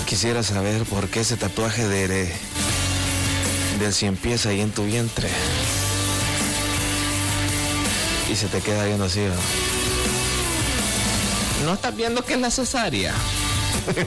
Quisiera saber por qué ese tatuaje del 100 pies ahí en tu vientre y se te queda viendo así, ¿no? ¿No estás viendo que es la cesárea?